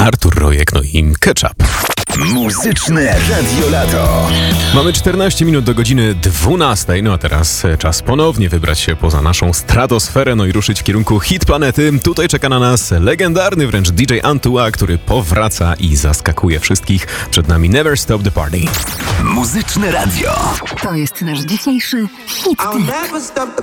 Artur Rojek, no i Ketchup. Muzyczne Radio Lato. Mamy 14 minut do godziny 12, no a teraz czas ponownie wybrać się poza naszą stratosferę, no i ruszyć w kierunku hit planety. Tutaj czeka na nas legendarny wręcz DJ Antua, który powraca i zaskakuje wszystkich. Przed nami Never Stop the Party. Muzyczne Radio. To jest nasz dzisiejszy hit. I'll never stop the